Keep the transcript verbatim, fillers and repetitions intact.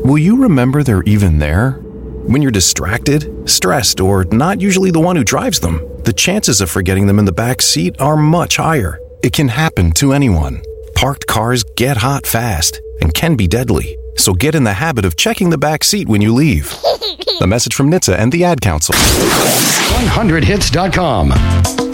will you remember they're even there? When you're distracted, stressed, or not usually the one who drives them, the chances of forgetting them in the back seat are much higher. It can happen to anyone. Parked cars get hot fast and can be deadly. So get in the habit of checking the back seat when you leave. A message from N H T S A and the Ad Council. one hundred hits dot com.